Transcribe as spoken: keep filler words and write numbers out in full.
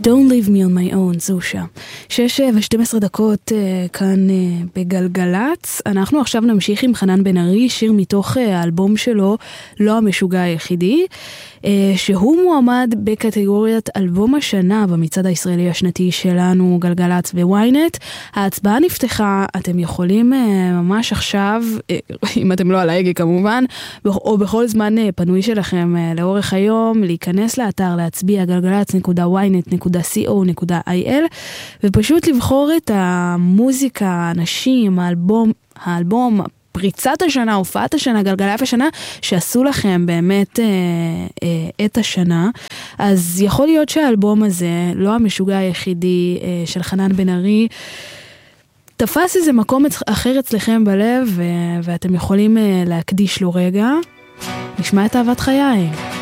Don't leave me on my own, זושה. שש ושתים עשרה דקות uh, כאן uh, בגלגלץ. אנחנו עכשיו נמשיך עם חנן בן ארי, שיר מתוך uh, האלבום שלו, לא המשוגע היחידי, uh, שהוא מועמד בקטגוריית אלבום השנה במצעד הישראלי השנתי שלנו, גלגלץ וויינט. ההצבעה נפתחה, אתם יכולים uh, ממש עכשיו, uh, אם אתם לא על ההגה כמובן, או בכל זמן uh, פנוי שלכם uh, לאורך היום, להיכנס לאתר, להצביע גלגלץ נקודה וויינט נקודה סי או נקודה איי אל, ופשוט לבחור את המוזיקה, האנשים, האלבום, האלבום, פריצת השנה, הופעת השנה, גלגלף השנה, שעשו לכם באמת אה, אה, את השנה. אז יכול להיות שהאלבום הזה, לא המשוגע היחידי אה, של חנן בן ארי, תפס איזה מקום אחר אצלכם בלב, ו- ואתם יכולים אה, להקדיש לו רגע. נשמע את אהבת חיי.